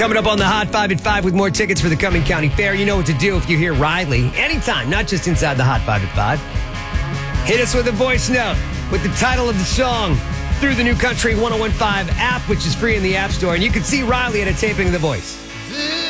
Coming up on the Hot 5 at 5 with more tickets for the coming county fair. You know what to do if you hear Riley. Anytime, not just inside the Hot 5 at 5. Hit us with a voice note with the title of the song through the new Country 101.5 app, which is free in the App Store. And you can see Riley at a taping of The Voice.